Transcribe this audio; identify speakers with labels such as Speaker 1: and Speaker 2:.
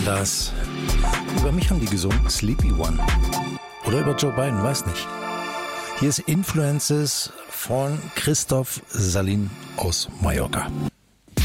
Speaker 1: das? Über mich haben die gesungen, Sleepy One. Oder über Joe Biden, weiß nicht. Hier ist Influences von Christoph Salin aus Mallorca.